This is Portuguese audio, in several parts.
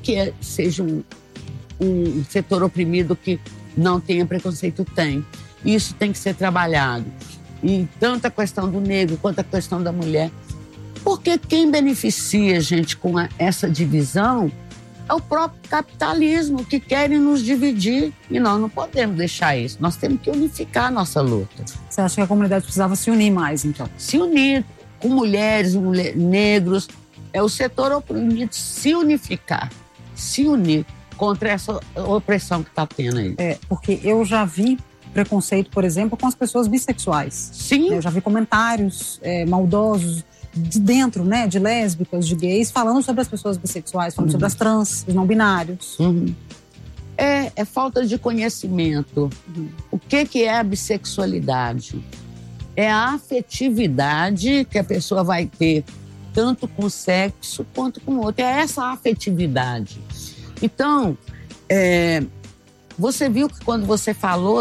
seja um setor oprimido que não tenha preconceito? Tem. Isso tem que ser trabalhado. E tanto a questão do negro quanto a questão da mulher. Porque quem beneficia, gente, com essa divisão é o próprio capitalismo, que querem nos dividir. E nós não podemos deixar isso. Nós temos que unificar a nossa luta. Você acha que a comunidade precisava se unir mais, então? Se unir com mulheres, negros. É o setor oprimido se unificar. Se unir contra essa opressão que está tendo aí. Porque eu já vi preconceito, por exemplo, com as pessoas bissexuais. Sim. Eu já vi comentários maldosos de dentro, né, de lésbicas, de gays, falando sobre as pessoas bissexuais, falando sobre as trans, os não binários. É falta de conhecimento. O que é a bissexualidade? É a afetividade que a pessoa vai ter, tanto com o sexo quanto com o outro. É essa afetividade. Então, você viu que quando você falou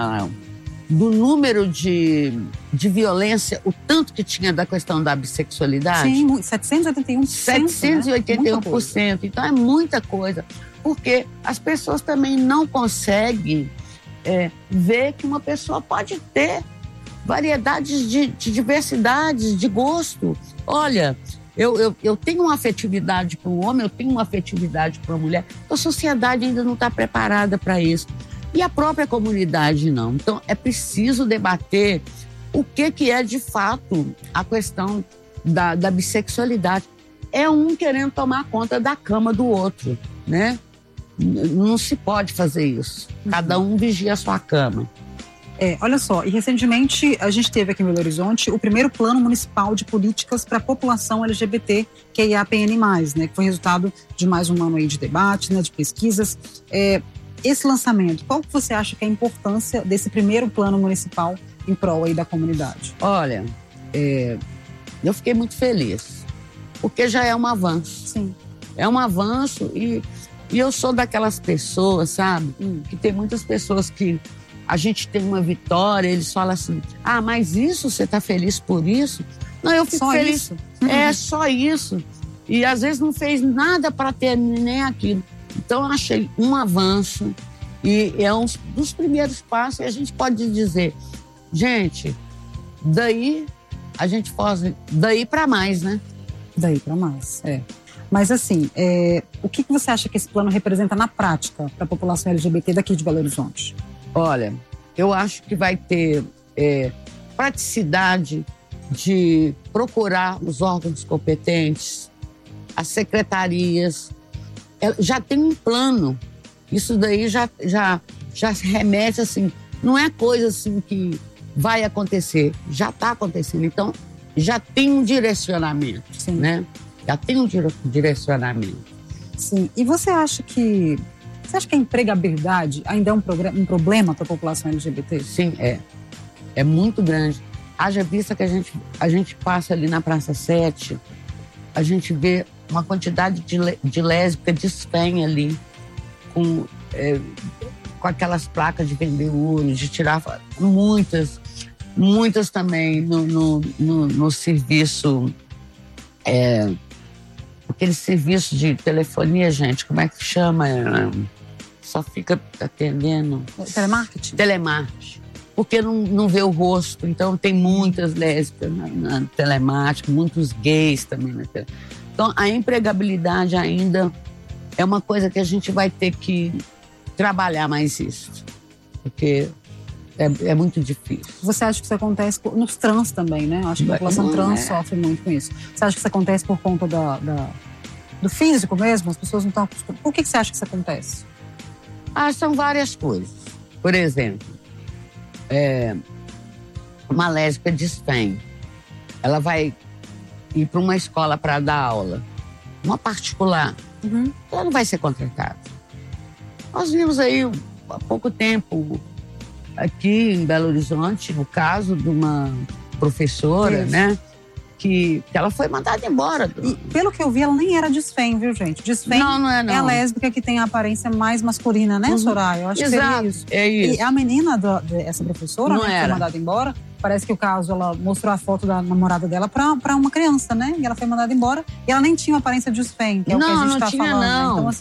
do número de violência, o tanto que tinha da questão da bissexualidade? Sim, 781%. 781%. Né? Então é muita coisa. Porque as pessoas também não conseguem ver que uma pessoa pode ter variedades de diversidades, de gosto. Olha, eu tenho uma afetividade para um homem, eu tenho uma afetividade para uma mulher. A sociedade ainda não está preparada para isso. E a própria comunidade não. Então, é preciso debater o que é, de fato, a questão da bissexualidade. É um querendo tomar conta da cama do outro, né? Não se pode fazer isso. Cada um vigia a sua cama. Olha só, e recentemente a gente teve aqui em Belo Horizonte o primeiro plano municipal de políticas para a população LGBT, que é a PN+, né? Que foi resultado de mais um ano aí de debate, né? De pesquisas. Esse lançamento, qual que você acha que é a importância desse primeiro plano municipal em prol aí da comunidade? Olha, eu fiquei muito feliz, porque já é um avanço. Sim. É um avanço e eu sou daquelas pessoas, sabe? Que tem muitas pessoas que a gente tem uma vitória, eles falam assim, mas isso, você tá feliz por isso? Não, eu fico só feliz. Isso? É só isso. E às vezes não fez nada para ter nem aquilo. Então eu achei um avanço e é um dos primeiros passos. E a gente pode dizer, gente, daí a gente pode, daí para mais, né? Daí para mais, Mas assim, o que você acha que esse plano representa na prática para a população LGBT daqui de Belo Horizonte? Olha, eu acho que vai ter praticidade de procurar os órgãos competentes, as secretarias. Já tem um plano. Isso daí já remete assim, não é coisa assim que vai acontecer, já está acontecendo. Então, já tem um direcionamento, Sim. Né? Já tem um direcionamento. Sim, e você acha que a empregabilidade ainda é um problema para a população LGBT? Sim, é muito grande. Haja vista que a gente passa ali na Praça 7, a gente vê uma quantidade de lésbicas despenha ali, com aquelas placas de vender ouro, de tirar muitas também no serviço, aquele serviço de telefonia, gente, como é que chama? Só fica atendendo. Telemarketing. Porque não vê o rosto. Então, tem muitas lésbicas na telemática, muitos gays também na telemática. Então, a empregabilidade ainda é uma coisa que a gente vai ter que trabalhar mais isso. Porque é muito difícil. Você acha que isso acontece nos trans também, né? Acho que a população trans sofre muito com isso. Você acha que isso acontece por conta do físico mesmo? As pessoas não estão acostumadas. Por que você acha que isso acontece? São várias coisas. Por exemplo, uma lésbica despenha. Ela vai ir para uma escola para dar aula, uma particular. Ela não vai ser contratada. Nós vimos aí há pouco tempo, aqui em Belo Horizonte, o caso de uma professora, né? Que ela foi mandada embora. E, pelo que eu vi, ela nem era desfém, viu, gente? Desfém não é, não. É a lésbica que tem a aparência mais masculina, né, Soraya? Eu acho que seria isso. É isso. E a menina dessa professora, né, que foi mandada embora, parece que o caso, ela mostrou a foto da namorada dela pra uma criança, né? E ela foi mandada embora. E ela nem tinha uma aparência de desfém, que é o que a gente tá falando. Não. Né? Então,